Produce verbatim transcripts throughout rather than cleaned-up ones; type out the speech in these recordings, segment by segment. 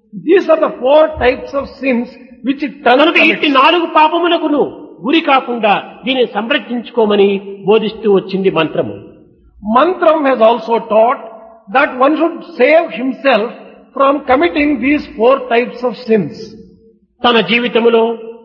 These are the four types of sins which it turns కనుక ఇట్టి commits. నాలుగు పాపములకును గురి కాకుండా దీనిని సంరక్షించుకోమని బోధిస్తూ వచ్చింది మంత్రము. Mantram has also taught that one should save himself from committing these four types of sins. తన జీవితములో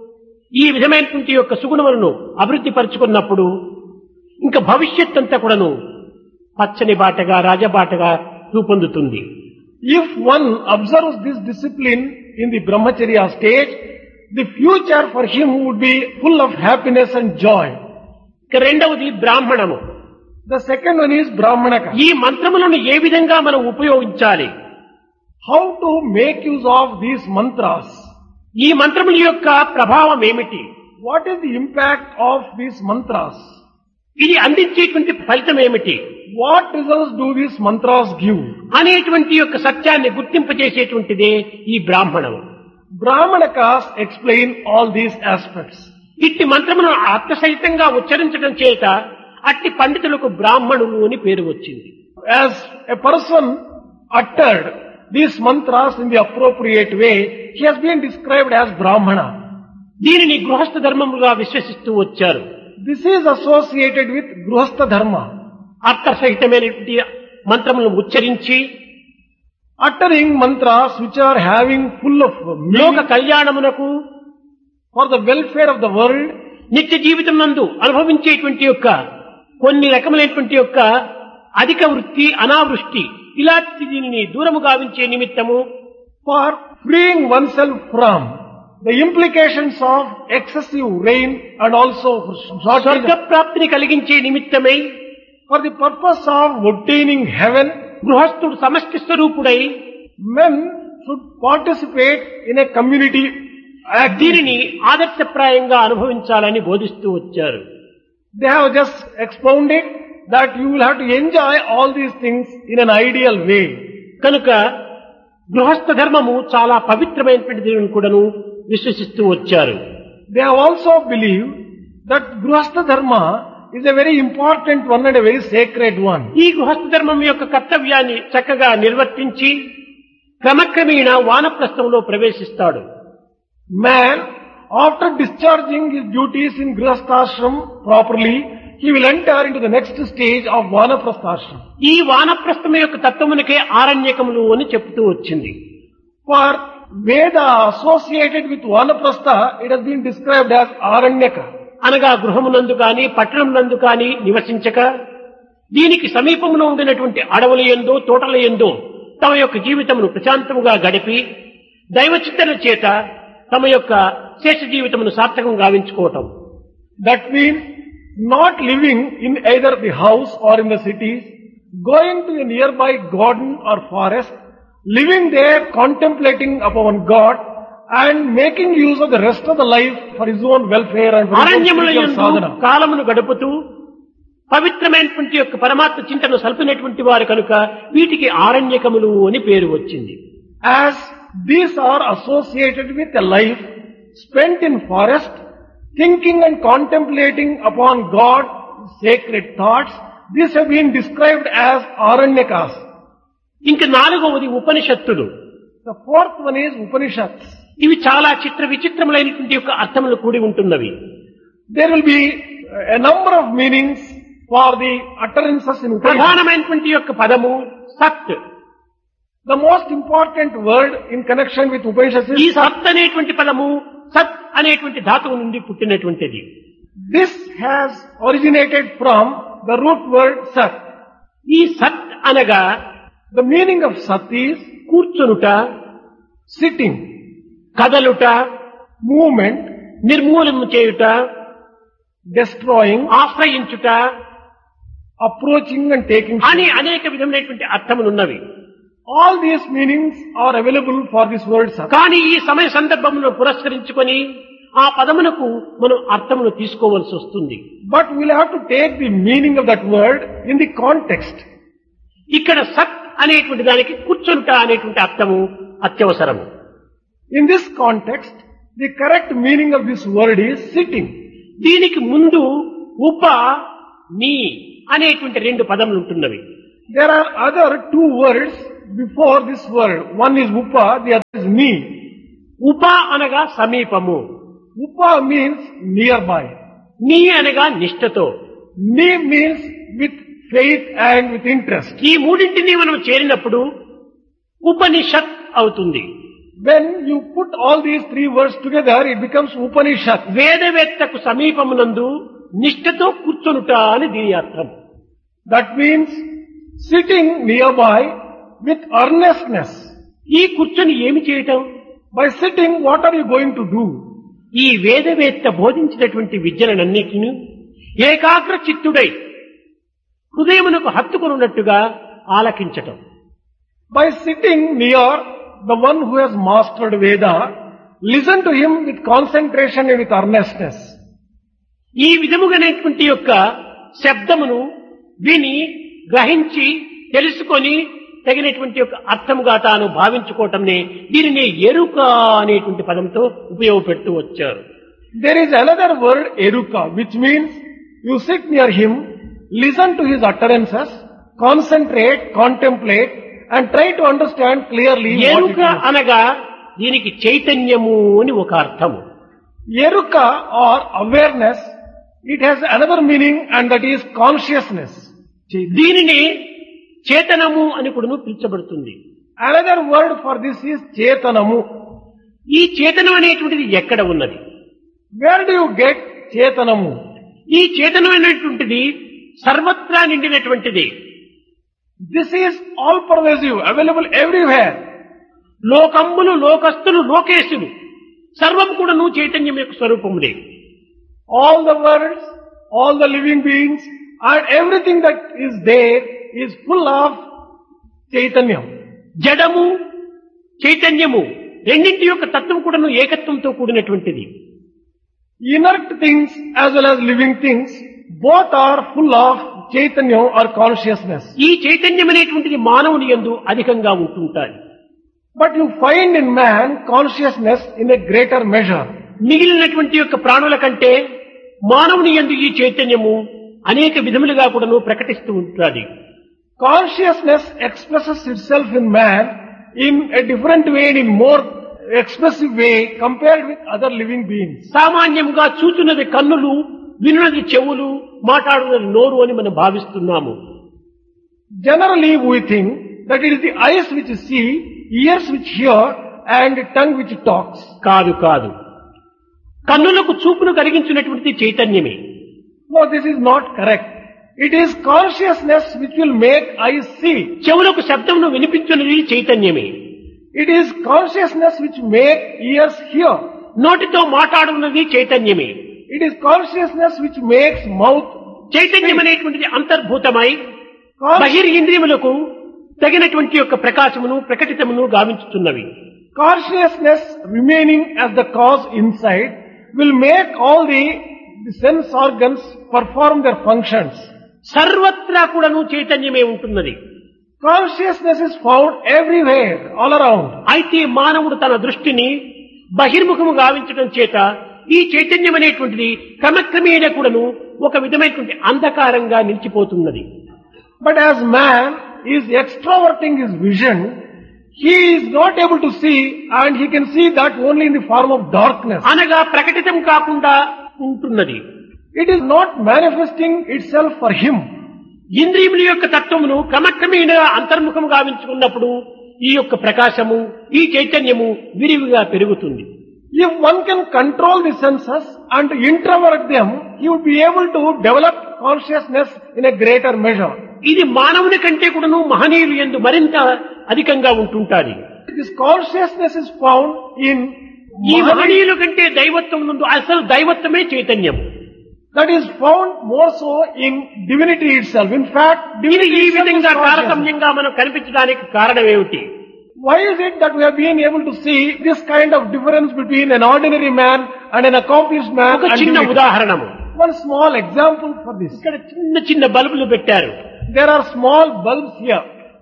ఈ విధమైనటువంటి యొక్క సుగుణములను అభివృద్ధి పరుచుకున్నప్పుడు ఇంకా భవిష్యత్ అంతా కూడాను పచ్చని బాటగా రాజబాటగా రూపొందుతుంది. If one observes this discipline in the brahmacharya stage, the future for him would be full of happiness and joy. ఇక రెండవది బ్రాహ్మణము. The second one is brahmanaka. ఈ మంత్రములను ఏ విధంగా మనం ఉపయోగించాలి, How to make use of these mantras? ఈ మంత్రముల యొక్క ప్రభావం ఏమిటి, What is the impact of these mantras? ఇది అందించేటువంటి ఫలితం ఏమిటి What results do these mantras give? అనేటువంటి యొక్క సత్యాన్ని గుర్తింపజేసేటువంటిదే ఈ బ్రాహ్మణం. Brahmanakas explain all these aspects. ఇట్టి మంత్రములను ఆత్మసహితంగా ఉచ్చరించడం చేత అట్టి పండితులకు బ్రాహ్మణులు అని పేరు వచ్చింది. As a person uttered these mantras in the appropriate way, he has been described as Brahmana. దీనిని గృహస్థ ధర్మముగా విశ్వసిస్తూ వచ్చారు. This is associated with Gruhastha Dharma. అర్థసహితమైనటువంటి మంత్రములను ఉచ్చరించి Uttering mantras which are having full of లోక meaning కళ్యాణమునకు for the welfare of the world, నిత్య జీవితం నందు అనుభవించేటువంటి యొక్క కొన్ని రకములైనటువంటి యొక్క అధిక వృత్తి అనావృష్టి ఇలాంటి దీనిని దూరము గావించే నిమిత్తము for freeing oneself from the implications of excessive rain and also for shortage స్వర్గ of- ప్రాప్తిని కలిగించే నిమిత్తమై for the purpose of obtaining heaven, గృహస్థుడు సమష్టి స్వరూపుడై men should participate in a community activity. దీనిని ఆదర్శప్రాయంగా అనుభవించాలని బోధిస్తూ వచ్చారు. They have just expounded that you will have to enjoy all these things in an ideal way. కనుక గృహస్థ ధర్మము చాలా పవిత్రమైనటువంటి దేవుని కూడాను విశ్వసిస్తూ వచ్చారు. They have also believed that Gruhastha Dharma is a very important one and a very sacred one. ఈ గృహస్థ ధర్మం యొక్క కర్తవ్యాన్ని చక్కగా నిర్వర్తించి క్రమక్రమేణ వానప్రస్థంలో ప్రవేశిస్తాడు. Man, after discharging his duties in Grihasthashram properly, he will enter into the next stage of Vanaprasthashram. ఈ వానప్రస్థం యొక్క తత్వమునికే ఆరణ్యకములు అని చెప్తూ వచ్చింది. For Veda associated with Vanaprastha, it has been described as Aranyaka. అనగా గృహమునందు కాని పట్టణమునందు కాని నివసించక దీనికి సమీపంలో ఉండినటువంటి అడవుల యందో తోటల యందో తమ యొక్క జీవితమును ప్రశాంతముగా గడిపి దైవచింతన చేత తమ యొక్క శేష జీవితమును సార్థకం గావించుకోవటం. That means not living in either the house or in the cities, going to a nearby garden or forest, living there contemplating upon God and making use of the rest of the life for his own welfare and for his own అరణ్యముల spiritual యందు sadhana. కాలమును గడుపుతూ పవిత్రమైనటువంటి యొక్క పరమాత్మ చింతను సల్పినటువంటి వారు కనుక వీటికి ఆరణ్యకములు అని పేరు వచ్చింది. As these are associated with a life spent in forest, thinking and contemplating upon God, sacred thoughts, these have been described as Aranyakas. ఇంక నాలుగవది ఉపనిషత్తులు. The fourth one is Upanishads. ఇవి చాలా చిత్ర విచిత్రములైనటువంటి యొక్క అర్థములు కూడి ఉంటున్నవి. There will be a number of meanings for the utterances in Upanishads. ప్రధానమైనటువంటి యొక్క పదము సత్. The most important word in connection with Upanishads ఈ is Sat. సత్ అనేటువంటి పదము సత్ అనేటువంటి ధాతువు నుండి పుట్టినటువంటిది. This has originated from the root word Sat. ఈ సత్ అనగా The meaning of Sat is కూర్చొనుట, sitting, కదలుట, movement, నిర్మూలన చేయుట, destroying, ఆశ్రయించుట approaching and taking అని shape. అనేక విధములైనటువంటి అర్థములున్నవి. All these meanings are available for this word Sat. కానీ ఈ సమయ సందర్భమును పురస్కరించుకొని ఆ పదమునకు మనం అర్థమును తీసుకోవలసి వస్తుంది. But we'll have to take the meaning of that word in the context. ఇక్కడ సత్ అనేటువంటి దానికి కూర్చొనుట అనేటువంటి అర్థము అత్యవసరము. In this context, the correct meaning of this word is sitting. దీనికి ముందు ఉప నీ అనేటువంటి రెండు పదములు ఉంటున్నవి. There are other two words before this world. One is upa, the other is ni. ఉప అనగా సమీపము, Upa means nearby. నీ అనగా నిష్ఠతో. Ni means with faith and with interest. ఈ మూడింటిని మనం చేరినప్పుడు ఉపనిషత్ అవుతుంది. When you put all these three words together, it becomes Upanishad. వేదవేత్తకు సమీపమునందు నిష్ఠతో కూర్చొనుట అని దీని అర్థం. That means sitting nearby with earnestness. ఈ కూర్చొని ఏమి చేయటం? By sitting, what are you going to do? ఈ వేదవేత్త బోధించినటువంటి విద్యలనన్నిటిని ఏకాగ్ర చిత్తుడై హృదయమునకు హత్తుకొనున్నట్టుగా ఆలకించటం. By sitting near the one who has mastered Veda, listen to him with concentration and with earnestness. ఈ విధముగానేటువంటి యొక్క శబ్దమును విని గ్రహించి తెలుసుకొని తగినటువంటి యొక్క అర్థముగా తాను భావించుకోవటంనే దీనిని ఎరుక అనేటువంటి పదంతో ఉపయోగపెడుతూ వచ్చారు. There is another word, eruka, which means you sit near him, listen to his utterances, concentrate, contemplate, and try to understand clearly what it ఎరుక is. అనగా దీనికి చైతన్యము అని ఒక అర్థము. Eruka or awareness, it has another meaning and that is consciousness. దీనిని చేతనము అని కూడా పిలుచబడుతుంది. Another word for this is Chetanamu. ఈ చేతనం అనేటువంటిది ఎక్కడ ఉన్నది? Where do you get Chetanamu? ఈ చేతనం అనేటువంటిది సర్వత్రా నిండినటువంటిది. This is all pervasive, available everywhere. లోకంబులు లోకస్తులు లోకేశులు సర్వం కూడాను చైతన్యం యొక్క స్వరూపములే. All the worlds, all the living beings, and everything that is there is full of Chaitanya. జడము చైతన్యము రెండింటి యొక్క తత్వం కూడాను ఏకత్వంతో కూడినటువంటిది. Inert things as well as living things, both are full of Chaitanya or consciousness. ఈ చైతన్యం అనేటువంటిది మానవుని యందు అధికంగా ఉంటుంటాయి. But you find in man consciousness in a greater measure. మిగిలినటువంటి యొక్క ప్రాణుల కంటే మానవుని యందు ఈ చైతన్యము అనేక విధములుగా కూడాను ప్రకటిస్తూ ఉంటుంది. Consciousness expresses itself in man in a different way and in more expressive way compared with other living beings. సామాన్యంగా చూచున్నది కన్నులు, వినున్నది చెవులు, మాట్లాడున్నది నోరు అని మనం భావిస్తున్నాము. Generally we think that it is the eyes which see, ears which hear and tongue which talks. కాదు కాదు, కన్నులకు చూపును కలిగించినటువంటి చైతన్యమే. No, this is not correct. It is consciousness which will make eyes see. చెవులకు శబ్దమును వినిపించున్నది చైతన్యమే. It is consciousness which make ears hear. నోటితో మాట్లాడున్నది చైతన్యమే. It is consciousness which makes mouth. చైతన్యం అనేటువంటిది అంతర్భూతమై Con- బహిర్ఇంద్రియములకు తగినటువంటి యొక్క ప్రకాశమును ప్రకటితమును గావించుతున్నవి. Consciousness remaining as the cause inside will make all the, the sense organs perform their functions. సర్వత్రా కూడాను చైతన్యమే ఉంటున్నది. Consciousness is found everywhere, all around. అయితే మానవుడు తన దృష్టిని బహిర్ముఖము గావించడం చేత ఈ చైతన్యం అనేటువంటిది క్రమక్రమేణా కూడాను ఒక విధమైనటువంటి అంధకారంగా నిలిచిపోతున్నది. But as man is extroverting his vision, he is not able to see and he can see that only in the form of darkness. అనగా ప్రకటితం కాకుండా ఉంటున్నది. It is not manifesting itself for him. ఇంద్రియముల యొక్క తత్వమును క్రమక్రమేణా అంతర్ముఖము గావించుకున్నప్పుడు ఈ యొక్క ప్రకాశము ఈ చైతన్యము విరివిగా పెరుగుతుంది. If one can control the senses and introvert them, he would be able to develop consciousness in a greater measure. ఇది మానవుని కంటే కూడాను మహనీయులు యందు మరింత అధికంగా ఉంటుంటాది. This consciousness is found in ఈ మహనీయుల కంటే దైవత్వం నుండి అసలు దైవత్వమే చైతన్యం. that is found more so in divinity itself. In fact, ఇది divinity ఈ itself is విధంగా consciousness. తారతమ్యంగా మనం కనిపించడానికి కారణం ఏమిటి? Why is it that we have been able to see this kind of difference between an ordinary man and an accomplished man? ఒక and చిన్న divinity? ఉదాహరణము. One small example for this. ఇక్కడ చిన్న చిన్న బల్బులు పెట్టారు. There are small bulbs here.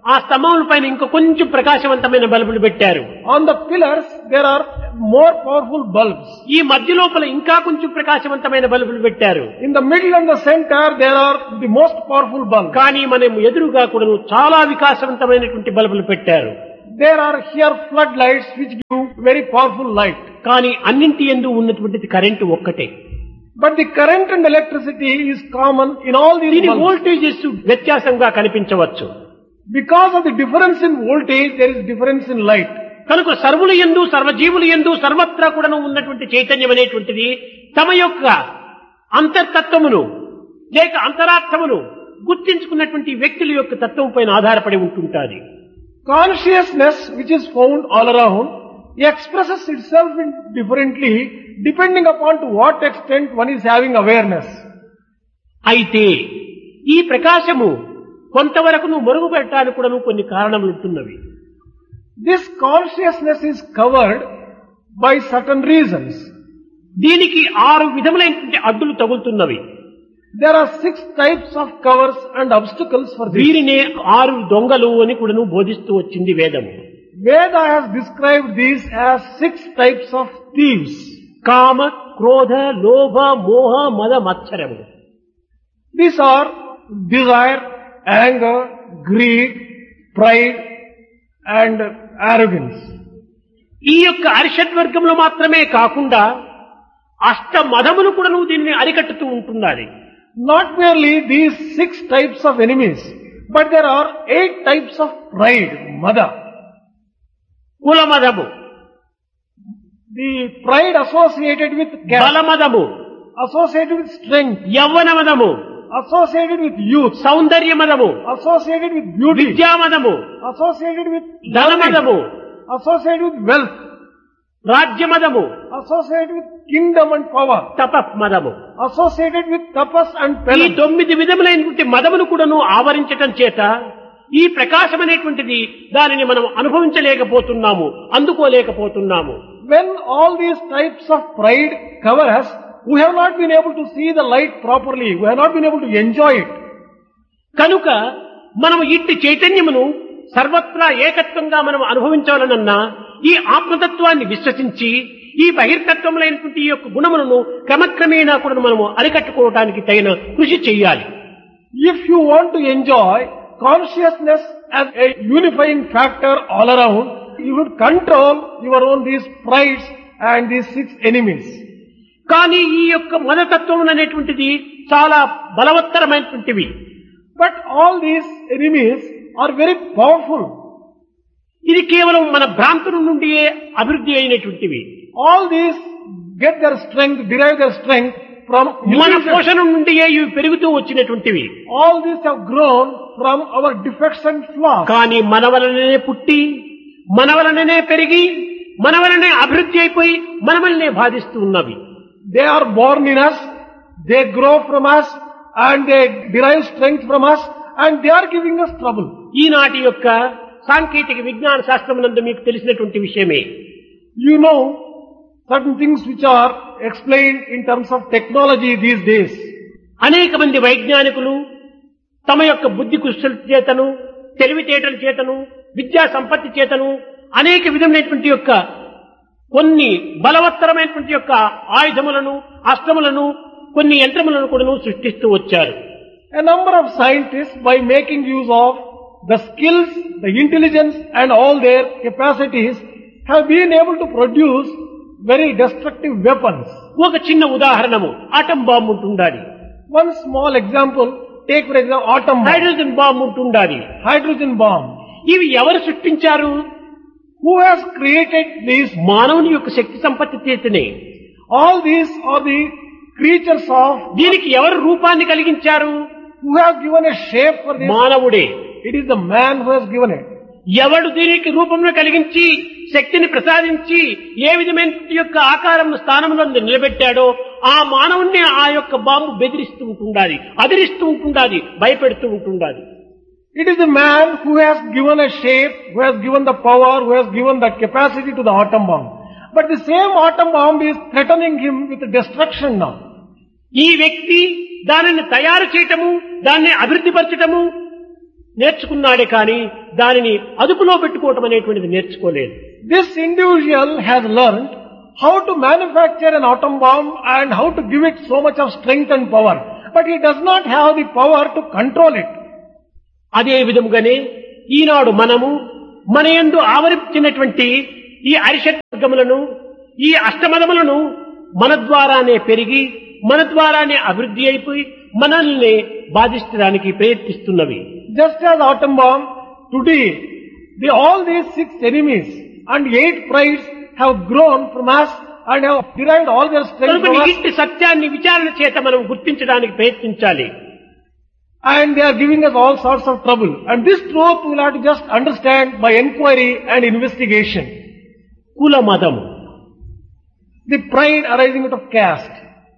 ఆ స్తంభముల పైన ఇంకో కొంచెం ప్రకాశవంతమైన బల్బులు పెట్టారు. On the pillars there are more powerful bulbs. ఈ మధ్య లోపల ఇంకా కొంచెం ప్రకాశవంతమైన బల్బులు పెట్టారు. In the middle and the center there are the most powerful bulbs. కానీ మనం ఎదురుగా కూడా చాలా వికాసవంతమైనటువంటి బల్బులు పెట్టారు. There are here floodlights which give very powerful light. కానీ అన్నింటి యందు ఉన్నటువంటిది కరెంటు ఒక్కటే. But the current and electricity is common in all these దీని bulbs. వోల్టేజెస్ వ్యత్యాసంగా కనిపించవచ్చు. Because of the difference in voltage, there is difference in light. కనుక సర్వుల యందు సర్వజీవుల యందు సర్వత్రా కూడా ఉన్నటువంటి చైతన్యం అనేటువంటిది తమ యొక్క అంతర్తత్వమును లేక అంతరార్థమును గుర్తించుకున్నటువంటి వ్యక్తుల యొక్క తత్వం పైన ఆధారపడి ఉంటుంటాది. Consciousness, which is found all around, expresses itself in differently depending upon to what extent one is having awareness. అయితే ఈ ప్రకాశము కొంతవరకు మరుగుపెట్టడానికి కూడా కొన్ని కారణములు ఉంటున్నవి. This consciousness is covered by certain reasons. దీనికి ఆరు విధములైనటువంటి అడ్డులు తగులుతున్నవి. There are six types of covers and obstacles for this. వీరినే ఆరు దొంగలు అని కూడా బోధిస్తూ వచ్చింది వేదము. Veda has described these as six types of thieves. కామ, క్రోధ, లోభ, మోహ, మద, మత్సరము. These are desire, anger, greed, pride and arrogance. ఈ యొక్క అరిషడ్వర్గంలో మాత్రమే కాకుండా అష్ట మదములు కూడా నువ్వు దీన్ని అరికట్టుతూ ఉంటున్నది. Not merely these six types of enemies, but there are eight types of pride, mada. కులమదము, The pride associated with caste, బలమదము, associated with strength, యవ్వనమదము, associated with youth, సౌందర్యమదము, associated with beauty, విద్యామదము, associated with ధనమదము, learning, associated with wealth, రాజ్యమదము, associated with kingdom and power, తపమదము. associated with tapas and ఈ penance. తొమ్మిది విధములైనటువంటి మదమును కూడాను ఆవరించటం చేత ఈ ప్రకాశం అనేటువంటిది దానిని మనం అనుభవించలేకపోతున్నాము, అందుకోలేకపోతున్నాము. When all these types of pride cover us, we have not been able to see the light properly. We have not been able to enjoy it. కనుక మనము ఇట్టి చైతన్యమును సర్వత్రా ఏకత్వంగా మనం అనుభవించాలనన్నా ఈ ఆత్మతత్వాన్ని విశ్వసించి ఈ బహిర్తత్వములైనటువంటి ఈ యొక్క గుణములను క్రమక్రమేణా కూడా మనము అరికట్టుకోవడానికి తగిన కృషి చేయాలి. If you want to enjoy consciousness as a unifying factor all around, you would control your own these prides and these six enemies. కానీ ఈ యొక్క మదతత్వం అనేటువంటిది చాలా బలవత్తరమైనటువంటివి. But all these enemies are very powerful. ఇది కేవలం మన భ్రాంతుల నుండియే అభివృద్ధి అయినటువంటివి. All these get their strength, derive their strength from మన illusion. పోషణ నుండియే ఇవి పెరుగుతూ వచ్చినటువంటివి. All these have grown from our defects and flaws. కానీ మన వలననే పుట్టి మన వలననే పెరిగి మన వలనే అభివృద్ధి అయిపోయి మన వలనే బాధిస్తూ ఉన్నవి. They are born in us, they grow from us, and they derive strength from us, and they are giving us trouble. ఈనాటి యొక్క సాంకేతిక విజ్ఞాన శాస్త్రమునందు మీకు తెలిసినటువంటి విషయమే. You know certain things which are explained in terms of technology these days. అనేక మంది వైజ్ఞానికులు తమ యొక్క బుద్ధి కుశల చేతను, తెలివితేటల చేతను, విద్యా సంపత్తి చేతను అనేక విధమైనటువంటి యొక్క కొన్ని బలవత్తరమైనటువంటి యొక్క ఆయుధములను, అస్త్రములను, కొన్ని యంత్రములను కూడా సృష్టిస్తూ వచ్చారు. A number of scientists, by making use of the skills, the intelligence and all their capacities, have been able to produce very destructive weapons. ఒక చిన్న ఉదాహరణము ఆటం బాంబు ఉంటుండాలి, One small example, take for example atom bomb, hydrogen bomb ఉంటుండాలి. hydrogen bomb. ఇవి ఎవరు సృష్టించారు? Who has created these? మానవుని యొక్క శక్తి సంపత్తి చేతనే. All these are the creatures of, దీనికి ఎవరు రూపాన్ని కలిగించారు? who have given a shape for this. మానవుడే. It is the man who has given it. ఎవడు దీనికి రూపంలో కలిగించి శక్తిని ప్రసాదించి ఏ విధమైన యొక్క ఆకారం స్థానంలో నిలబెట్టాడో ఆ మానవుణ్ణి ఆ యొక్క బాంబు బెదిరిస్తూ ఉంటుండాలి, అదిరిస్తూ ఉంటుండాలి, భయపెడుతూ ఉంటుండాలి. It is the man who has given a shape, who has given the power, who has given the capacity to the atom bomb. But the same atom bomb is threatening him with destruction now. ఈ వ్యక్తి దానిని తయారు చేయటము, దాన్ని అభివృద్ధి పరచటము, నేర్చుకున్నాడే కానీ దానిని అదుపులో పెట్టుకోవటం అనేటువంటిది నేర్చుకోలేదు. This individual has learned how to manufacture an atom bomb and how to give it so much of strength and power. But he does not have the power to control it. అదే విధముగానే ఈనాడు మనము మన యందు ఆవరించినటువంటి ఈ అరిషడ్వర్గములను, ఈ అష్టమదములను మన ద్వారానే పెరిగి మన ద్వారానే అభివృద్ధి అయిపోయి మనల్ని బాధించడానికి ప్రయత్నిస్తున్నవి. Just as atom bomb, today the, all these six enemies and eight prides have grown from us and have derived all their strength from us. ఇట్టి సత్యాన్ని విచారణ చేత మనం గుర్తించడానికి ప్రయత్నించాలి. And they are giving us all sorts of trouble. And this truth we will have to just understand by inquiry and investigation. కుల మతము, The pride arising out of caste.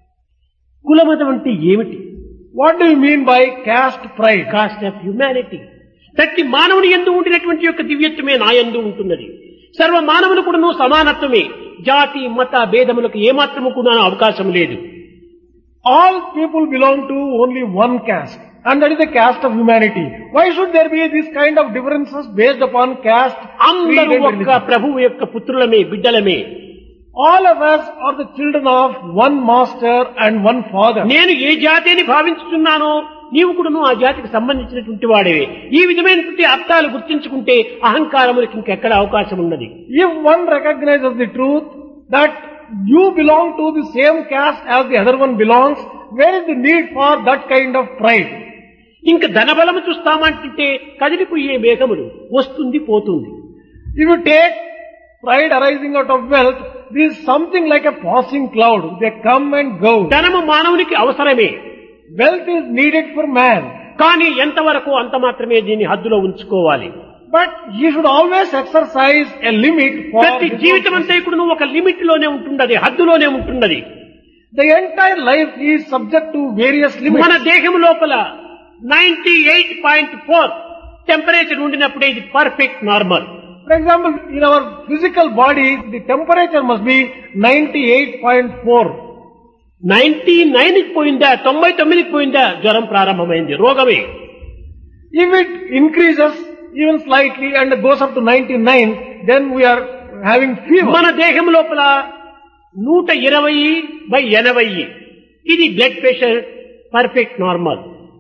కుల మతం అంటే ఏమిటి? What do you mean by caste pride? Cost of humanity. ప్రతి మానవుని యందు ఉండినటువంటి యొక్క దివ్యత్వమే నా యందు ఉంటున్నది. సర్వ మానవులు కూడాను సమానత్వమే. జాతి మత భేదములకు ఏమాత్రము కూడా అవకాశం లేదు. All people belong to only one caste, and that is the caste of humanity. Why should there be this kind of differences based upon caste? అందరూ ఒక్క ప్రభువు యొక్క పుత్రులమే, బిడ్డలమే. All of us are the children of one master and one father. నేను ఏ జాతి అని భావించుతున్నానో నీవు కూడాను ఆ జాతికి సంబంధించినటువంటి వాడేవే. ఈ విధమైనటువంటి అర్థాలు గుర్తించుకుంటే అహంకారములకు ఇంకెక్కడ అవకాశం ఉన్నది. If one recognizes the truth that you belong to the same caste as the other one belongs, where is the need for that kind of pride? ఇంక ధనబలము చూస్తామంటే కదిలిపోయే మేఘములు వస్తుంది పోతుంది. If you take pride arising out of wealth, this is something like a passing cloud. They come and go. ధనము మానవునికి అవసరమే. Wealth is needed for man. కానీ ఎంతవరకు అంత మాత్రమే దీన్ని హద్దులో ఉంచుకోవాలి. But he should always exercise a limit for ప్రతి జీవితం అంతా ఇప్పుడు నువ్వు ఒక లిమిట్ లోనే ఉంటున్నది, హద్దులోనే ఉంటున్నది. The entire life is subject to various limits. మన దేహం లోపల ninety eight point four temperature ఉండినప్పుడే ఇది perfect normal. For example, in our physical body, the temperature must be ninety-eight point four. Ninety nine కి పోయిందా, తొంభై తొమ్మిదికి పోయిందా, జ్వరం ప్రారంభమైంది, రోగమే. If it increases even slightly and goes up to ninety-nine, then we are having fever. మన దేహం లోపల నూట ఇరవై బై ఎనభై ఇది blood pressure perfect normal.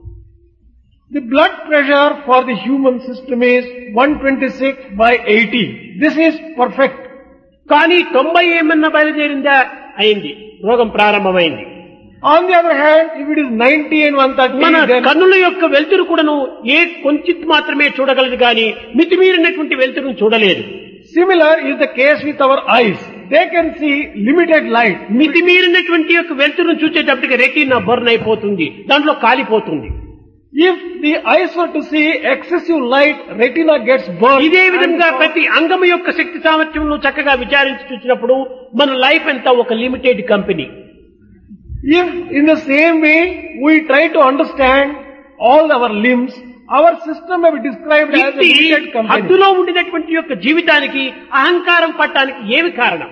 The blood pressure for the human system is one twenty-six by eighty. This is perfect. కానీ తొంభై ఏమన్నా బయలుదేరిందా, అయింది, రోగం ప్రారంభమైంది. On the other hand, if it is ninety and one thirty, మన then కన్నుల యొక్క వెలుతురు కూడాను ఏ కొంచెం మాత్రమే చూడగలదు కానీ మితిమీరినటువంటి వెలుతురును చూడలేదు. similar is the case with our eyes. They can see limited light. మితిమీరినటువంటి యొక్క వెలుతురును చూసేటప్పటికి రెటీనా బర్న్ అయిపోతుంది, దాంట్లో కాలిపోతుంది. If the eyes were to see excessive light, retina gets burned. ఇదే విధంగా ప్రతి అంగము యొక్క శక్తి సామర్థ్యంలో చక్కగా విచారించి చూసినప్పుడు మన లైఫ్ అంతా ఒక limited company. If in the same way we try to understand all our limbs, our system may be described as a limited company. హద్దులో ఉండినటువంటి యొక్క జీవితానికి అహంకారం పట్టడానికి ఏమి కారణం?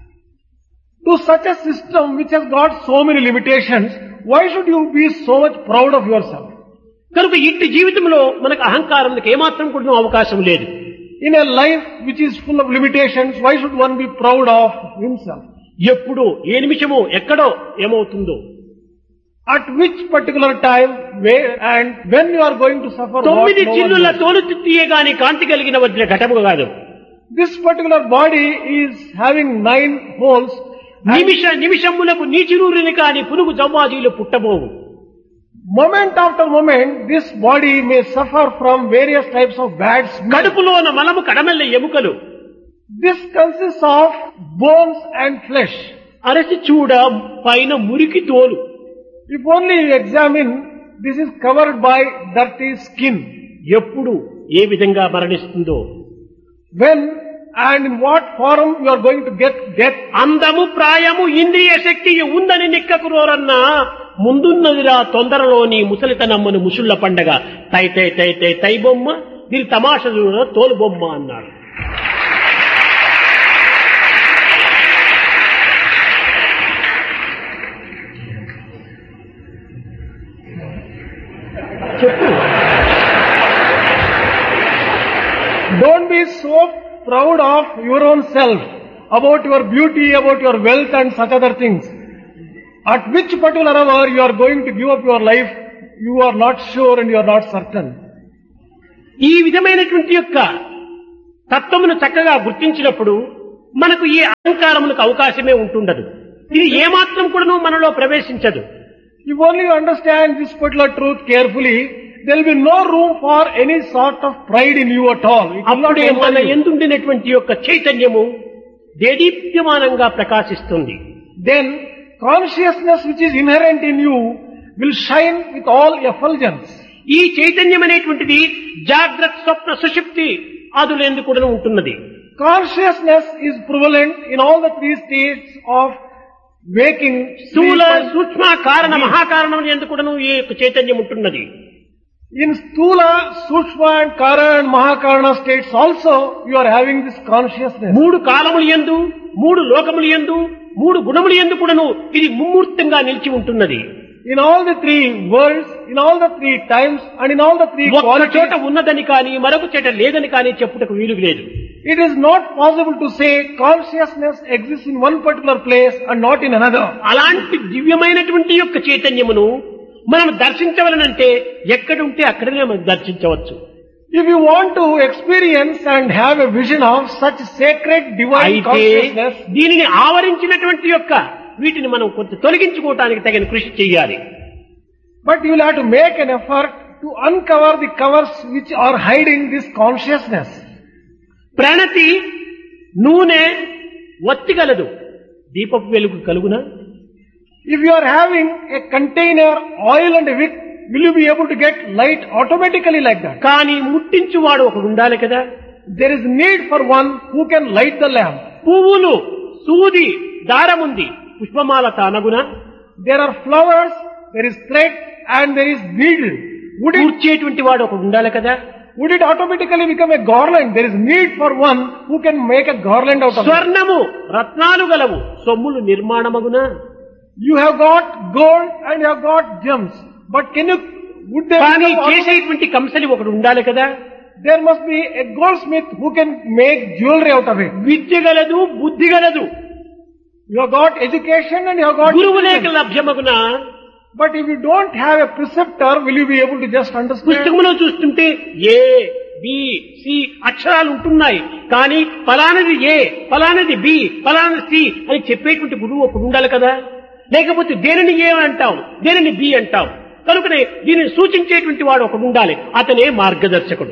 To such a system which has got so many limitations, why should you be so much proud of yourself? కనుక ఇట్టి జీవితంలో మనకు అహంకారానికి ఏమాత్రం కూడా అవకాశం లేదు. In a life which is full of limitations, why should one be proud of himself? ఎప్పుడు ఏ నిమిషమో ఎక్కడో ఏమవుతుందో, at which particular time, where and when you are going to suffer. తొమ్మిది చిల్లుల తోలు తిత్తియే గాని కాంతి కలిగిన వజ్ర ఘటము కాదు. This particular body is having nine holes. నిమిష నిమిషములకు నీచిరూరిని కాని పురుగు జవ్వాజీలు పుట్టబోవు. Moment after moment, this body may suffer from various types of bad smell. కడుపులోన మలము కడమెల్ల ఎముకలు. This consists of bones and flesh. అరసి చూడ పైన మురికి తోలు. If only you examine, this is covered by dirty skin. ఎప్పుడు ఏ విధంగా మరణిస్తుందో, when and in what form you are going to get death. అందము ప్రాయము ఇంద్రియ శక్తి ఉందని నిక్కకు రోరన్నా ముందున్నదిరా తొందరలోని ముసలితనమ్మను ముసుళ్ల పండగ తై తై తై తై తై బొమ్మ దీని తమాషలు తోలు బొమ్మ అన్నాడు. చెప్పు yourself, about your beauty, about your wealth and such other things. At which particular hour you are going to give up your life, you are not sure and you are not certain. ఈ విధమైనటువంటి యొక్క తత్వమును చక్కగా గుర్తించినప్పుడు మనకు ఈ అహంకారములకు అవకాశమే ఉంటుండదు. ఇది ఏమాత్రం కూడాను మనలో ప్రవేశించదు. If only you understand this particular truth carefully, there will be no room for any sort of pride in you at all. It will not అప్పుడే మన enter you. ఎందుండినటువంటి యొక్క చైతన్యము దేదీప్యమానంగా ప్రకాశిస్తుంది. Then consciousness which is inherent in you will shine with all effulgence. ఈ చైతన్యం అనేటువంటిది జాగ్రత్త స్వప్న సుషుప్తి ఆదులందు కూడా ఉంటున్నది. Consciousness is prevalent in all the three states of waking, స్థూల sleep and సూక్ష్మ కారణ మహాకారణం ఎందు కూడాను ఈ యొక్క చైతన్యం ఉంటున్నది. in Stula, Sukshma and Kara and Mahakarana states also you are having this consciousness. మూడు కాలములు యందు మూడు లోకములు యందు మూడు గుణములు యందు కూడాను ఇది ముమ్మూర్తంగా నిలిచి ఉంటున్నది. In all the three worlds, in all the three times and in all the three ఒక్క qualities, చోట ఉన్నదని కానీ మరొక చోట లేదని కానీ చెప్పుటకు వీలు లేదు. it is not possible to say consciousness exists in one particular place and not in another. అలాంటి దివ్యమైనటువంటి యొక్క చైతన్యమును మనం దర్శించవలనంటే ఎక్కడుంటే అక్కడనే మనం దర్శించవచ్చు. If you want to experience and have a vision of such sacred divine అయితే consciousness, దీనిని ఆవరించినటువంటి యొక్క వీటిని మనం కొంచెం తొలగించుకోవటానికి తగిన కృషి చేయాలి. but you will have to make an effort to uncover the covers which are hiding this consciousness. ప్రణతి నూనె ఒత్తిగలదు, దీపపు వెలుగు కలుగునా? If you are having a container, oil and a wick, will you be able to get light automatically like that? కానీ ముట్టించువాడు ఒకడు ఉండాలి కదా. There is need for one who can light the lamp. పువ్వులు సూది దారముంది, పుష్పమాల తానగునా? There are flowers, there is thread and there is needle. Would it, కూర్చేటువంటి వాడు ఒకడు ఉండాలి కదా. would it automatically become a garland? There is need for one who can make a garland out of it. స్వర్ణము రత్నాలు గలవు, సొమ్ములు నిర్మాణమగునా? You have got gold and you have got gems. But can you, would there కానీ become, చేసేటువంటి కంసలి ఒకడు ఉండాలి కదా. there must be a goldsmith who can make jewelry out of it. విద్య గలదు, బుద్ధి గలదు, You have got education and you have got గురువు లేక intelligence. లభ్యమగునా? But if you don't have a preceptor, will you be able to just understand? పుస్తకంలో చూస్తుంటే A B C అక్షరాలు ఉంటున్నాయి, కానీ ఫలానది ఏ ఫలానది బి ఫలానది సి అని చెప్పేటువంటి గురువు ఒకడు ఉండాలి కదా. లేకపోతే దేనిని ఏ అంటాం, దేనిని బి అంటాం. కనుకనే దీనిని సూచించేటువంటి వాడు ఒకడు ఉండాలి, అతనే మార్గదర్శకుడు.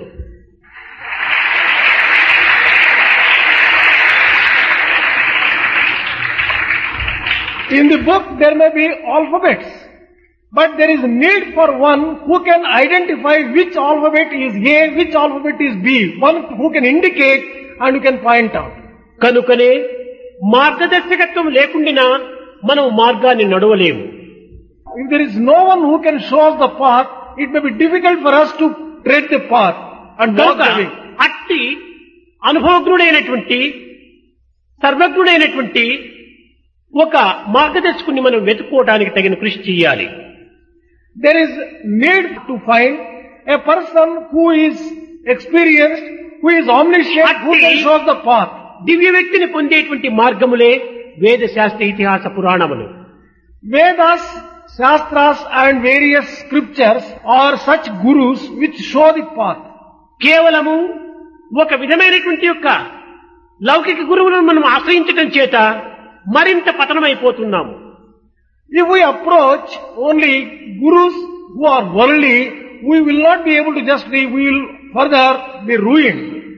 In the book there may be alphabets, but there is need for one who can identify which alphabet is A, which alphabet is B, one who can indicate and who can point out. కనుకనే మార్గదర్శకత్వం లేకుండా మనం మార్గాన్ని నడవలేము. If there is no one who can show us the path, it may be difficult for us to tread the path and walk కనుక the way. అట్టి అనుభవజ్ఞుడైనటువంటి సర్వజ్ఞుడైనటువంటి ఒక మార్గదర్శకుని మనం వెతుక్కోవడానికి తగిన కృషి చేయాలి. There is need to find a person who is experienced, who is omniscient, who can show us the path. దివ్య వ్యక్తిని పొందేటువంటి మార్గములే వేద శాస్త్ర ఇతిహాస పురాణములు. Vedas, Shastras and various scriptures are such gurus which show the path. కేవలము ఒక విధమైనటువంటి యొక్క లౌకిక గురువులను మనం ఆశ్రయించడం చేత మరింత పతనమైపోతున్నాము. If we approach only gurus who are worldly, we will not be able to just be, we will further be ruined.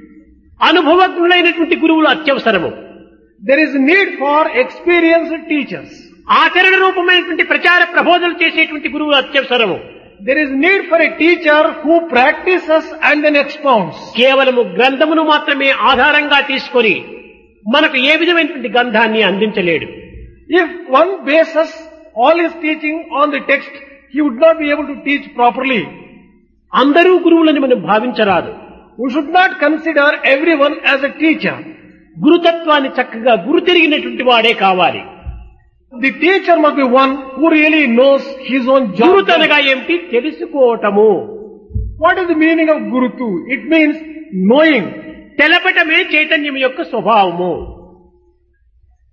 అనుభవజ్ఞులైనటువంటి గురువులు అత్యవసరము. There is need for experienced teachers. ఆచరణ రూపమైనటువంటి ప్రచార ప్రబోధనలు చేసేటువంటి గురువులు అత్యవసరము. There is need for a teacher who practices and then expounds. కేవలము గ్రంథమును మాత్రమే ఆధారంగా తీసుకొని మనకు ఏ విధమైనటువంటి గ్రంథాన్ని అందించలేడు. If one bases all his teaching on the text, he would not be able to teach properly. అందరూ గురువులని మనం భావించరాదు. We should not consider everyone as a teacher. గురుతత్వాన్ని చక్కగా గురు తిరిగినటువంటి వాడే కావాలి. The teacher must be one who really knows his own job. గురుతనగా ఏమిటి? తెలుసుకోవటము. What is the meaning of Gurutu? It means knowing. తెలపటమే చైతన్యం యొక్క స్వభావము.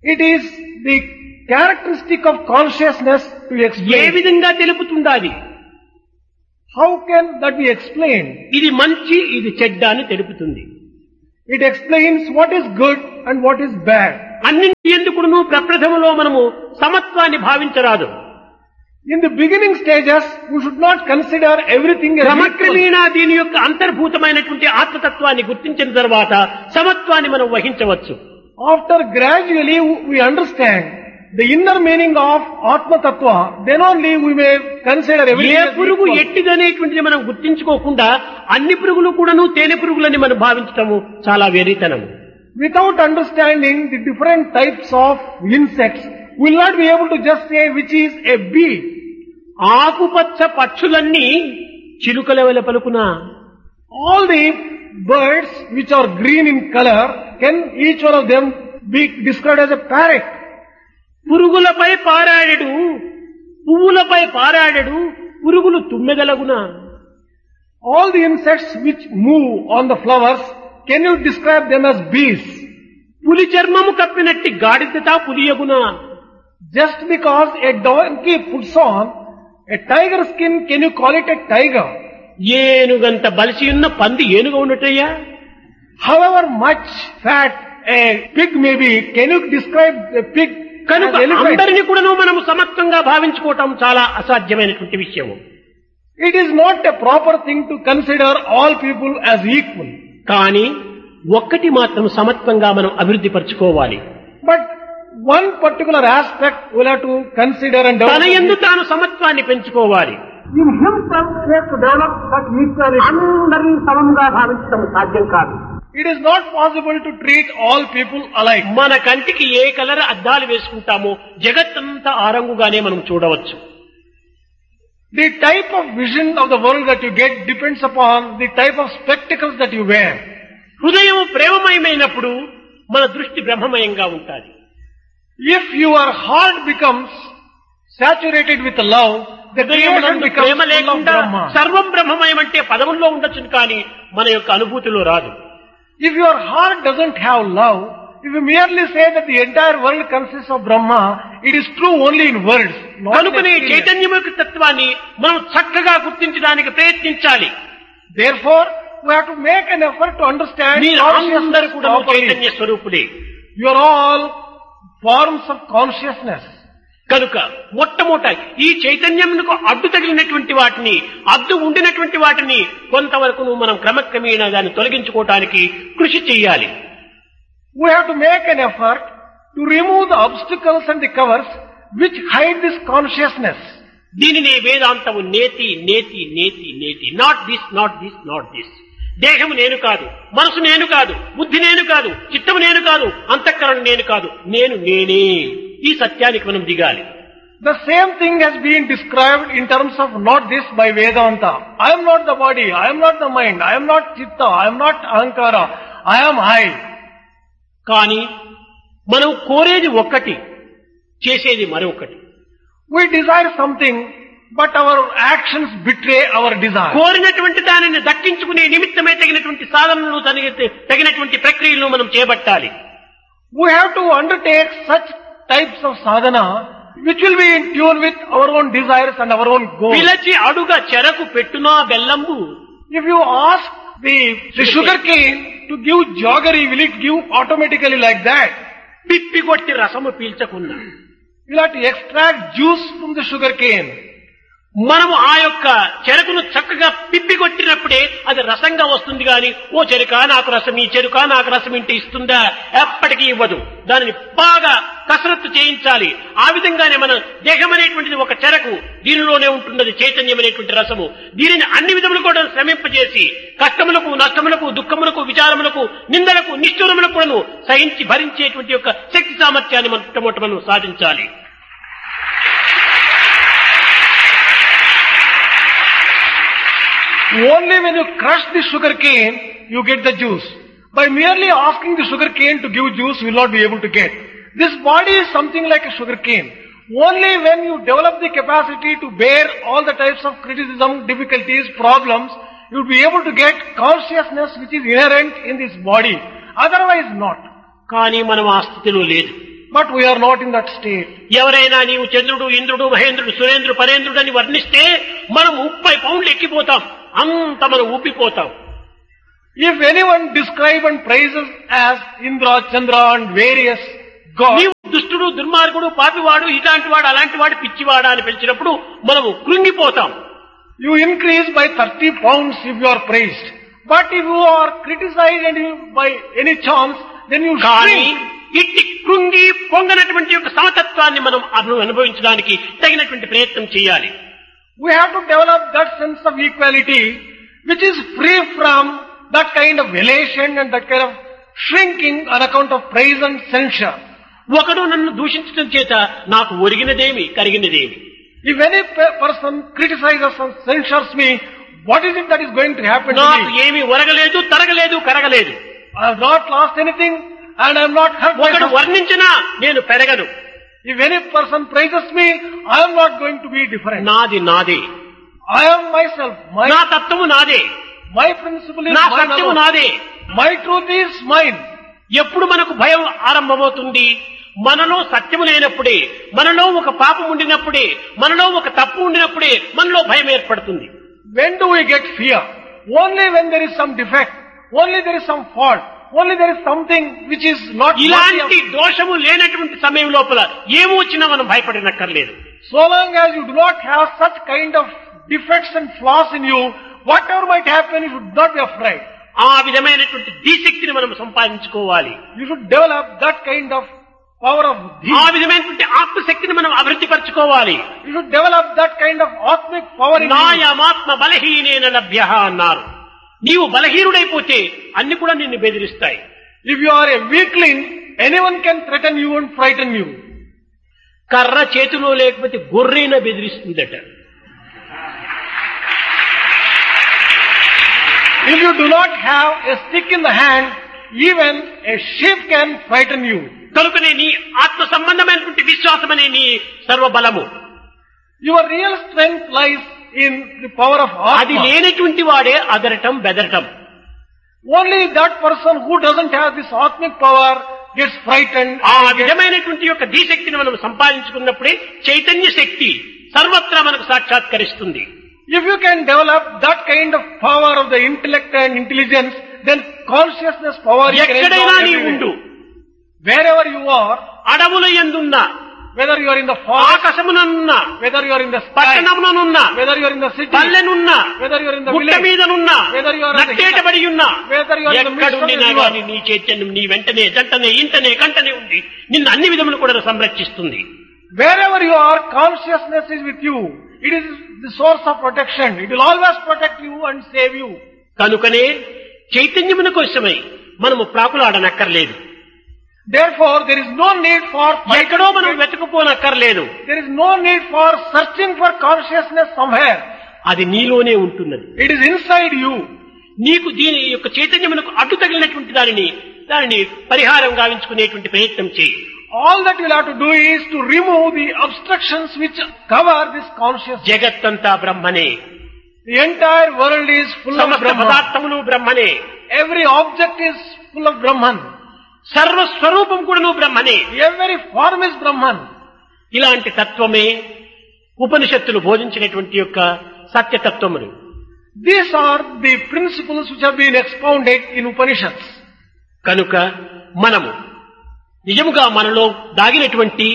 It is the characteristic of consciousness to A explain. విధంగా తెలుపుతుండాలి? How can that be explained? ఇది మంచి, ఇది చెడ్డ అని తెలుపుతుంది. It explains what is good and what is bad. అన్నింటి ఎందుకును ప్రప్రథమలో మనము సమత్వాన్ని భావించరాదు. In the beginning stages, we should not consider everything as equal. క్రమక్రమేణా దీని యొక్క అంతర్భూతమైనటువంటి ఆత్మతత్వాన్ని గుర్తించిన తర్వాత సమత్వాన్ని మనం వహించవచ్చు. After gradually we understand the inner meaning of Atma Tattva, then only we may consider everything A as పురుగు equal. ఎట్టిదనేటువంటిది మనం గుర్తించుకోకుండా అన్ని పురుగులు కూడాను తేనె పురుగులని మనం భావించటము చాలా వెర్రితనం. Without understanding the different types of insects, we will not be able to just say which is a bee. ఆకుపచ్చ పక్షులన్నీ చిలుకల వలె పలుకునా, All the birds which are green in color, can each one of them be described as a parrot? పురుగులపై పారాడెడు, పువ్వులపై పారాడెడు, పురుగులు తుమ్మెదలగునా. All the insects which move on the flowers, can you describe them as bees? పులి చర్మము కప్పినట్టి గాడిదత పులియగునా. Just because a donkey puts on a tiger skin, can you call it a tiger? ఏనుగంత బలిసి ఉన్న పంది ఏనుగ ఉన్నట్టయ్యా. However much fat a pig may be, can you describe a pig కనుక as elephant? అందరినీ కూడాను మనము సమత్వంగా భావించుకోవటం చాలా అసాధ్యమైనటువంటి విషయము. It is not a proper thing to consider all people as equal. కానీ ఒక్కటి మాత్రం సమత్వంగా మనం అభివృద్ధి పరచుకోవాలి. But one particular aspect we'll have to consider and తన develop. యందు తాను సమత్వాన్ని పెంచుకోవాలి. In himself he has to develop such equality. అందరినీ సమంగా భావించడం సాధ్యం కాదు. It is not possible to treat all people alike. మన కంటికి ఏ కలర్ అద్దాలు వేసుకుంటామో జగత్తంతా ఆ రంగుగానే మనం చూడవచ్చు. The type of vision of the world that you get depends upon the type of spectacles that you wear. హృదయం ప్రేమమయమైనప్పుడు మన దృష్టి బ్రహ్మమయంగా ఉంటుంది. If your heart becomes saturated with love, the creation becomes Prema full of లేకుండా Brahma. సర్వం బ్రహ్మమయం అంటే పదముల్లో ఉండొచ్చు కానీ మన యొక్క అనుభూతిలో రాదు. If your heart doesn't have love, if you merely say that the entire world consists of Brahma, it is true only in words, not in కనుకనే experience. చైతన్యముఖ తత్వాన్ని మనం చక్కగా గుర్తించడానికి ప్రయత్నించాలి. Therefore, we have to make an effort to understand మీరు అందరూ consciousness కూడా properly. Chaitanya స్వరూపుడే. You are all forms of consciousness. కనుక మొట్టమొదట ఈ చైతన్యమునకు అడ్డు తగిలినటువంటి వాటిని, అడ్డు ఉండినటువంటి వాటిని కొంతవరకు మనం క్రమక్రమేణా దాన్ని తొలగించుకోవటానికి కృషి చేయాలి. We have to make an effort to remove the obstacles and the covers which hide this consciousness. దీనినే వేదాంతము నేతి నేతి నేతి నేతి not this not this not this. దేహము నేను కాదు, మనసు నేను కాదు, బుద్ధి నేను కాదు, చిత్తము నేను కాదు, అంతఃకరణ నేను కాదు, నేను నేనే. ఈ సత్యానికి మనం దిగాలి. The same thing has been described in terms of not this by Vedanta. I am not the body, I am not the mind, I am not chitta, I am not ahankara, I am I. కానీ మనం కోరేది ఒక్కటి, చేసేది మరొకటి. We desire something, but our actions betray our desire. కోరినటువంటి దానిని దక్కించుకునే నిమిత్తమే తగినటువంటి సాధనలు తగిన- తగినటువంటి ప్రక్రియలను మనం చేపట్టాలి. We have to undertake such types of sadhana which will be in tune with our own desires and our own goals. పిలచి అడుగ చెరకు పెట్టునా బెల్లంబు. If you ask the, the sugar cane to give jaggery, will it give automatically like that? పిప్పి కొట్టి రసము పీల్చకున్నా. You'll have to extract juice from the sugar cane. మనము ఆ యొక్క చెరుకును చక్కగా పిప్పి కొట్టినప్పుడే అది రసంగా వస్తుంది గాని ఓ చెరుక నాకు రసం, ఈ చెరుక నాకు రసం ఇంటి ఇస్తుందా? ఎప్పటికీ ఇవ్వదు. దానిని బాగా కసరత్తు చేయించాలి. ఆ విధంగానే మన దేహం అనేటువంటిది ఒక చెరకు, దీనిలోనే ఉంటున్నది చైతన్యం అనేటువంటి రసము. దీనిని అన్ని విధములు కూడా శ్రమింపజేసి కష్టములకు, నష్టములకు, దుఃఖములకు, విచారములకు, నిందలకు, నిష్ఠూరములకు కూడా సహించి భరించేటువంటి యొక్క శక్తి సామర్థ్యాన్ని మనం మొట్టమొదట మనం సాధించాలి. Only when you crush the sugar cane, you get the juice. By merely asking the sugar cane to give juice, you will not be able to get. This body is something like a sugar cane. Only when you develop the capacity to bear all the types of criticism, difficulties, problems, you will be able to get consciousness which is inherent in this body. Otherwise not. కానీ మనం ఆ స్థితిలో లేదు. But we are not in that state. ఎవరైనా నీవు చంద్రుడు, ఇంద్రుడు, మహేంద్రుడు, సురేంద్రుడు, పరేంద్రుడు అని వర్ణిస్తే మనం ముప్పై పౌండ్లు ఎక్కిపోతాం, అంత మనం ఊపిపోతాం. If anyone describe and praises as Indra, Chandra and various gods, నీవు దుష్టుడు, దుర్మార్గుడు, పాపివాడు, ఇలాంటి వాడు, అలాంటి వాడు, పిచ్చివాడా అని పిలిచినప్పుడు మనము కృంగిపోతాం. you increase by thirty pounds if you are praised. But if you are criticized and you, by any chance, then you కానీ shrink. ఇట్టి కృంగి పొంగనటువంటి యొక్క సమతత్వాన్ని మనం అను- అనుభవించడానికి తగినటువంటి ప్రయత్నం చేయాలి. We have to develop that sense of equality which is free from that kind of elation and that kind of shrinking on account of praise and censure. ఒకడు నన్ను దూషించడం చేత నాకు ఒరిగినదేమి, కరిగినదేమి? If any pe- person criticizes and censures me, what is it that is going to happen to నాకు me? ఏమీ ఒరగలేదు, తరగలేదు, కరగలేదు. I have not lost anything and I am not hurt ఒకడు myself. వర్ణించినా నేను పెరగను. If any person praises me, I am not going to be different. నాది నాదే, I am myself. My, నా తత్వము నాదే, my principle is నా mine సత్యము alone. నాదే. My truth is mine. ఎప్పుడు మనకు భయం ఆరంభమవుతుంది? మనలో సత్యము లేనప్పుడే, మనలో ఒక పాపం ఉండినప్పుడే, మనలో ఒక తప్పు ఉండినప్పుడే మనలో భయం ఏర్పడుతుంది. When do we get fear? Only when there is some defect. Only there is some fault. Only there is something which is not worthy ఇలాంటి of- దోషము లేనటువంటి సమయం లోపల ఏమో వచ్చినా మనం భయపడనక్కర్లేదు. So long as you do not have such kind of defects and flaws in you, whatever might happen, you should not be afraid. ఆ విధమైనటువంటి ధీశక్తిని మనం సంపాదించుకోవాలి. You should develop that kind of power of ఆ dhi. విధమైనటువంటి ఆత్మశక్తిని మనం అభివృద్ధి పరచుకోవాలి. You should develop that kind of atmic power in you. నాయమాత్మ బలహీనేన లభ్య అన్నారు. నీవు బలహీనుడైపోతే అన్ని కూడా నిన్ను బెదిరిస్తాయి. If you are a weakling, anyone can threaten you and frighten you. కర్ర చేతిలో లేకపోతే గొర్రెన బెదిరిస్తుందట. If you do not have a stick in the hand, even a sheep can frighten you. కనుకనే నీ ఆత్మ సంబంధమైనటువంటి విశ్వాసం అనే నీ సర్వబలము. Your real strength lies in the power of అది Atma. లేనటువంటి వాడే అదరటం బెదరటం. Only that person who doesn't have this Atmic power gets frightened. ఆ and gets- విధమైనటువంటి యొక్క ధీశక్తిని మనం సంపాదించుకున్నప్పుడే చైతన్య శక్తి సర్వత్రా మనకు సాక్షాత్కరిస్తుంది. If you can develop that kind of power of the intellect and intelligence, then consciousness power you can ఎక్కడైనా enjoy నీ everywhere. ఉండు, Wherever you are, అడవుల యందున్నా, whether you are in the forest, ఆకాశమునన్నా, whether you are in the sky, పట్టణముననున్నా, whether you are in the city, పల్లెనున్నా, whether you are in the గుట్ట village, మీదనున్నా, whether you are in the నట్టేటబడి ఉన్నా, whether you are in the midst of the ఎక్కడుండినా river, గాని నీ చైతన్యం నీ వెంటనే జంటనే ఇంటనే కంటనే ఉంది నిన్ను అన్ని విధములు కూడా సంరక్షిస్తుంది. wherever you are, consciousness is with you. It is the source of protection. It will always protect you and save you. కనుకనే చైతన్యమున కోసమై మనము ప్రాకులాడనక్కర్లేదు. Therefore, there is no need for ఎక్కడో మనం వెతుకుపోనక్కర్లేదు. there is no need for searching for consciousness somewhere. అది నీలోనే ఉంటున్నది. It is inside you. నీకు దీని యొక్క చైతన్యమునకు అడ్డు తగిలినటువంటి దానిని దానిని పరిహారం గావించుకునేటువంటి ప్రయత్నం చేయి. All that you will have to do is to remove the obstructions which cover this consciousness. జగత్తంతా బ్రహ్మనే, The entire world is full of సమస్త Brahman. పదార్థములు బ్రహ్మనే, Every object is full of Brahman. సర్వస్వరూపం కూడాను బ్రహ్మనే. Every form is Brahman. ఇలాంటి తత్వమే ఉపనిషత్తులు బోధించినటువంటి యొక్క సత్యతత్వములు. These are the principles which have been expounded in Upanishads. కనుక మనము నిజముగా మనలో దాగినటువంటి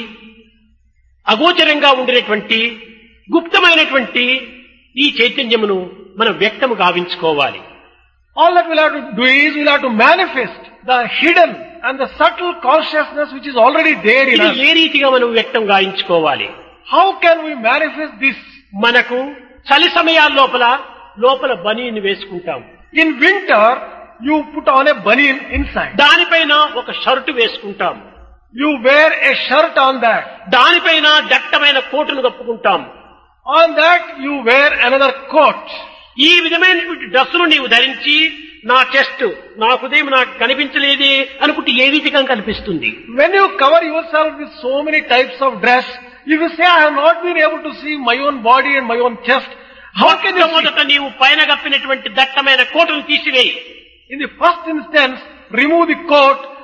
అగోచరంగా ఉండినటువంటి గుప్తమైనటువంటి ఈ చైతన్యమును మనం వ్యక్తము గావించుకోవాలి. All that we'll have to do is we'll have to manifest the hidden and the subtle consciousness which is already there in ఇది us. ఏ రీతిగా మనం వ్యక్తం గావించుకోవాలి? How can we manifest this? మనకు చలి సమయాల లోపల లోపల బనీని వేసుకుంటాం. In winter, you put on a banyan inside. దానిపైన ఒక షర్టు వేసుకుంటాం. You wear a shirt on that. దానిపైన దట్టమైన కోటును కప్పుకుంటాం. On that, you wear another coat. ఈ విధమైనటువంటి డ్రెస్సును నీవు ధరించి నా చెస్ట్ నా హృదయం నాకు కనిపించలేదే అనుకుంటే ఏ రీతిగా కనిపిస్తుంది? When you cover yourself with so many types of dress, if you say, I have not been able to see my own body and my own chest, how can you see? మొట్టమొదట నీవు పైన కప్పినటువంటి దట్టమైన కోటును తీసివేయి. In the first instance, remove the coat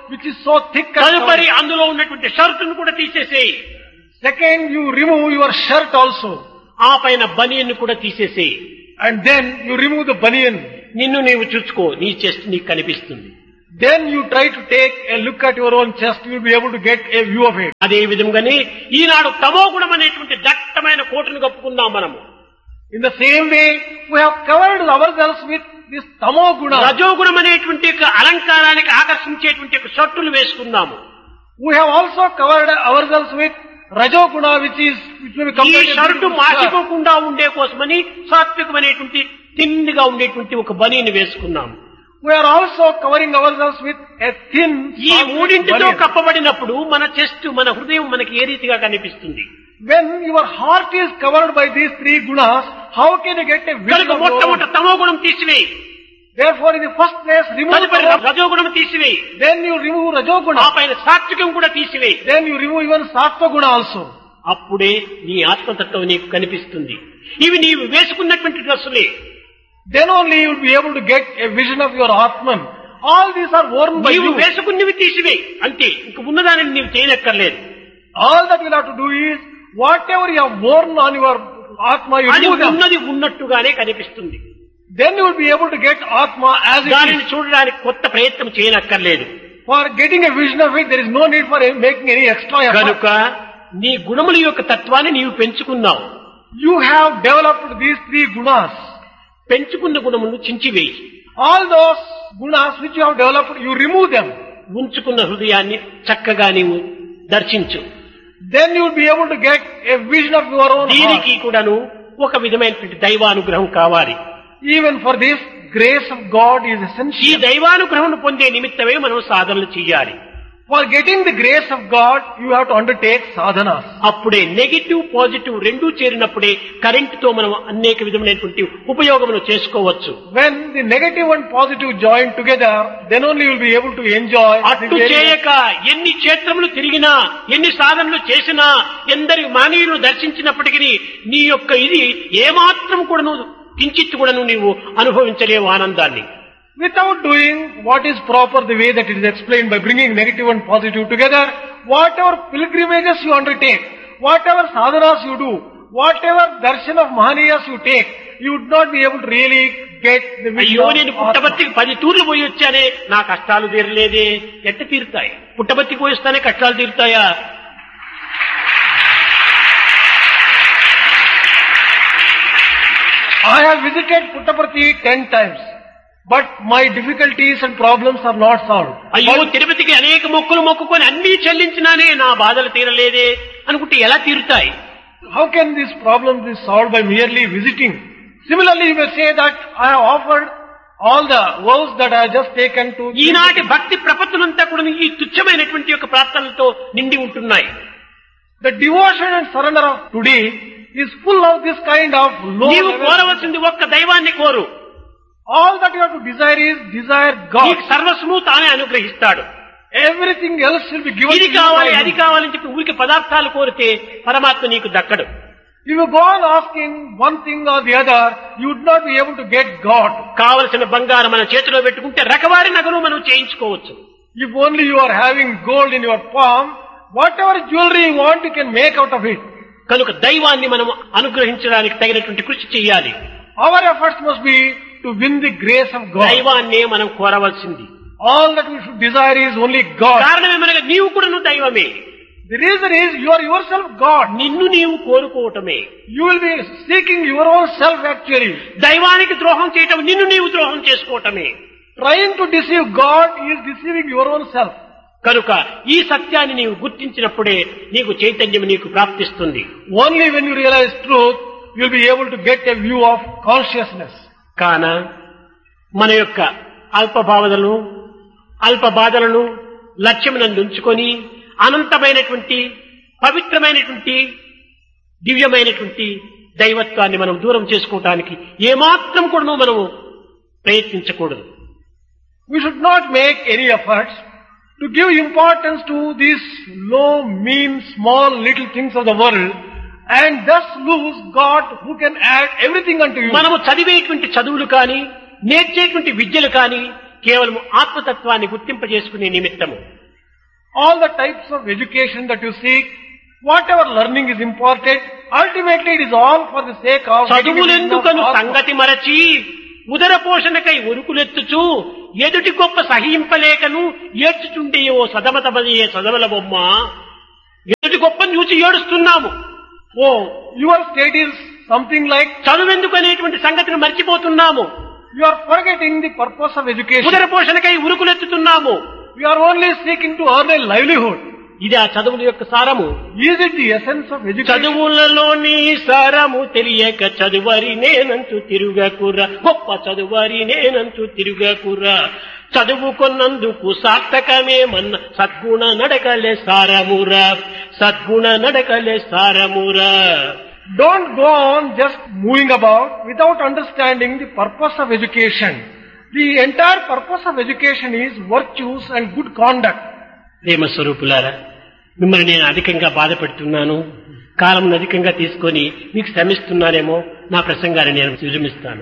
which is so thick and తదుపరి covered. అందులో ఉన్నటువంటి షర్టును కూడా తీసేసేయి. Second, you remove your shirt also. ఆ పైన బనియన్ను కూడా తీసేసేయి. And then you remove the banian. నిన్ను నీవు చూసుకో, నీ చెస్ట్ నీకు కనిపిస్తుంది. Then you try to take a look at your own chest, you will be able to get a view of it. అదే విధంగానే ఈనాడు తమో గుణం అనేటువంటి దట్టమైన కోటను కప్పుకుందాం మనము. In the same way, we have covered ourselves with this tamo guna. రజోగుణం అనేటువంటి యొక్క అలంకారానికి ఆకర్షించేటువంటి యొక్క షర్టులు వేసుకుందాము. We have also covered ourselves with rajo guna, which is which will be ఈ compared షర్టు to shirt. మాసిపోకుండా ఉండే కోసమని సాత్వికమైనటువంటి తిన్నిగా ఉండేటువంటి ఒక బనీని వేసుకున్నాము. We are also covering ourselves with a thin ఈ soft మూడింటితో banian. కప్పబడినప్పుడు మన చెస్ట్, మన హృదయం మనకి ఏ రీతిగా కనిపిస్తుంది? When your heart is covered by these three gunas, how can you get a vision కనుక of your మొట్టమొదట own? తమో గుణం తీసివేయి, Therefore, in the first place, remove తదుపరి tamo, రజోగుణం తీసివేయి, then you remove rajo ఆ guna, పైన సాత్వికం కూడా తీసివేయి. then you remove even sattva guna also. అప్పుడే నీ ఆత్మతత్వం నీకు కనిపిస్తుంది. ఇవి నీవు వేసుకున్నటువంటి డ్రెస్సులే. Then only you will be able to get a vision of your Atman. All these are worn by నీవు you. వేసుకున్నవి తీసివేయి అంతే, ఇంక ఉన్నదానిని నీవు చేయనక్కర్లేదు. All that you will have to do is, whatever you have worn on your Atma, you అది remove them. ఉన్నది ఉన్నట్టుగానే కనిపిస్తుంది. Then you will be able to get Atma as it దానిని is. చూడడానికి కొత్త ప్రయత్నం చేయనక్కర్లేదు. For getting a vision of it, there is no need for making any extra effort. కనుక నీ గుణముల యొక్క తత్వాన్ని నీవు పెంచుకున్నావు. You have developed these three gunas. పెంచుకున్న గుణములను చించివేయి. All those gunas which you have developed, you remove them. ఉంచుకున్న హృదయాన్ని చక్కగా నీవు దర్శించు. Then you will be able to get a vision of your own heart. దీనికి కూడాను ఒక విధమైనటువంటి దైవానుగ్రహం కావాలి. Even for this, grace of God is ఈ essential. దైవానుగ్రహం పొందే నిమిత్తమే మనం సాధనలు చేయాలి. For getting the grace of God, you have to undertake sadhanas. అప్పుడే నెగిటివ్ పాజిటివ్ రెండూ చేరినప్పుడే కరెంటుతో మనం అనేక విధమైనటువంటి ఉపయోగములు చేసుకోవచ్చు. When the negative and positive join together, then only you will be able to enjoy. అట్టు చేయక ఎన్ని క్షేత్రములు తిరిగినా, ఎన్ని సాధనలు చేసినా, ఎందరి మానవులను దర్శించినప్పటికీ నీ యొక్క ఇది ఏమాత్రం కూడాను కించిత్ కూడాను నీవు అనుభవించలేవు ఆనందాన్ని. Without doing what is proper, the way that it is explained by bringing negative and positive together, whatever pilgrimages you undertake, whatever sadhanas you do, whatever darshan of Mahaniyas you take, you would not be able to really get the vision అయ్యో of నేను Atma. పుట్టబర్తికి పది తూర్లు పోయి వచ్చానే, నా కష్టాలు తీరలేదే. ఎట్ట తీరుతాయి? పుట్టబర్తికి పోయి వస్తానే కష్టాలు తీరుతాయా? I have visited Puttaparthi ten times, but my difficulties and problems are not solved. అయ్యో But తిరుపతికి అనేక మొక్కులు మొక్కుకొని అన్ని చెల్లించినానే నా బాధలు తీరలేదే అనుకుంటే ఎలా తీరుతాయి? how can this problem be solved by merely visiting? Similarly, you may say that I have offered all the vows that I have just taken to. ఈనాటి భక్తి ప్రపత్తులంతా కూడా ఈ తుచ్చమైనటువంటి యొక్క ప్రార్థనలతో నిండి ఉంటున్నాయి. The devotion and surrender of today is full of this kind of low నీవు level. కోరవలసింది ఒక్క దైవాన్ని కోరు. All that you have to desire is desire God. నీకు సర్వస్వము తానే అనుగ్రహిస్తాడు. Everything else will be given ఇది to you కావాలి by అది Him. కావాలని చెప్పి ఊరికి పదార్థాలు కోరితే పరమాత్మ నీకు దక్కడు. If you go on asking one thing or the other, you would not be able to get God. కావలసిన బంగారం మన చేతిలో పెట్టుకుంటే రకవారి నగలు మనం చేయించుకోవచ్చు. If only you are having gold in your palm, whatever jewelry you want, you can make out of it. కనుక దైవాన్ని మనం అనుగ్రహించడానికి తగినటువంటి కృషి చేయాలి. Our efforts must be to win the grace of God. దైవాన్నే మనం కోరవలసింది. All that we should desire is only God. కారణమేమనగా నీవు కూడా నువ్వు దైవమే. The reason is you are yourself God. నిన్ను నీవు కోరుకోవటమే. You will be seeking your own self actually. దైవానికి ద్రోహం చేయటం నిన్ను నీవు ద్రోహం చేసుకోవటమే. Trying to deceive God is deceiving your own self. కనుక ఈ సత్యాన్ని నీవు గుర్తించినప్పుడే నీకు చైతన్యం నీకు ప్రాప్తిస్తుంది. Only when you realize truth, you will be able to get a view of consciousness. కాన మన యొక్క అల్ప భావనలను అల్ప బాధలను లక్ష్యమునందు ఉంచుకొని అనంతమైనటువంటి పవిత్రమైనటువంటి దివ్యమైనటువంటి దైవత్వాన్ని మనం దూరం చేసుకోవటానికి ఏమాత్రం కూడా మనము ప్రయత్నించకూడదు. We should not make any efforts to give importance to these low, mean, small, little things of the world and thus lose God who can add everything unto you. మనము చదివేటువంటి చదువులు కానీ నేర్చేటువంటి విద్యలు కానీ కేవలం ఆత్మతత్వాన్ని గుర్తింపజేసుకునే నిమిత్తము. all the types of education that you seek, whatever learning is imparted, ultimately it is all for the sake of getting a vision of చదువులెందుకను cosmos. సంగతి మరచి ఉదర పోషణకై ఉరుకులెత్తుచు ఎదుటి గొప్ప సహింపలేకను ఏడ్చుచుండే ఓ సదమతమయ్యే సదమల బొమ్మ, ఎదుటి గొప్పను చూచి ఏడుస్తున్నాము. Oh, your state is something like చదువెందుకు అనేటువంటి సంగతిని మర్చిపోతున్నాము. you are forgetting the purpose of education. ఉదర పోషణకై ఉరుకులెత్తుతున్నాము. You are only seeking to earn a livelihood. ఇది ఆ చదువుల యొక్క సారము. Is it the essence of education? చదువులలోని సారము తెలియక చదువరి నేనంచు తిరుగకుర, గొప్ప చదువరి నేనంచు తిరుగకుర, చదువుకున్నందుకు సార్థకమేమన్న సద్గుణ నడకలే సారమురా, సద్గుణ నడకలే సారమురా. Don't go on just moving about without understanding the purpose of education. The entire purpose of education is virtues and good conduct. ప్రేమ స్వరూపులారా, మిమ్మల్ని నేను అధికంగా బాధపెడుతున్నాను, కాలం అధికంగా తీసుకొని మీకు శ్రమిస్తున్నానేమో, నా ప్రసంగాన్ని నేను విరమిస్తాను.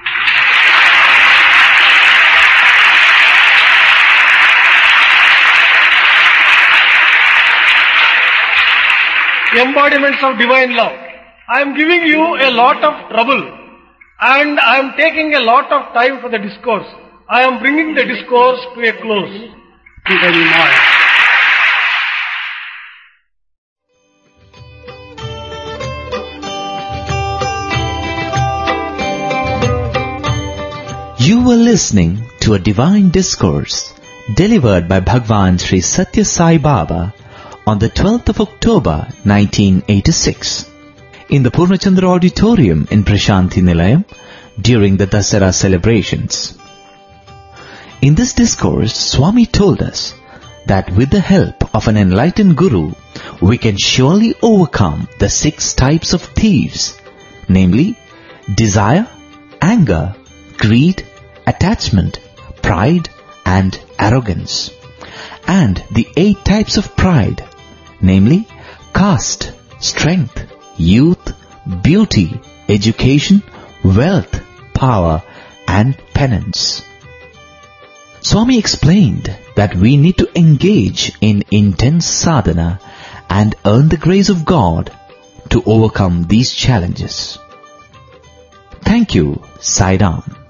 Embodiments of divine love. I am giving you a lot of trouble and I am taking a lot of time for the discourse. I am bringing the discourse to a close. You were listening to a divine discourse delivered by Bhagwan Sri Satya Sai Baba on the twelfth of October nineteen eighty-six in the Purnachandra Auditorium in Prashanthi Nilayam during the Dasara celebrations. In this discourse, Swami told us that with the help of an enlightened Guru, we can surely overcome the six types of thieves, namely desire, anger, greed, attachment, pride and arrogance, and the eight types of pride, namely caste, strength, youth, beauty, education, wealth, power and penance. Swami explained that we need to engage in intense sadhana and earn the grace of God to overcome these challenges. Thank you, Sai Ram.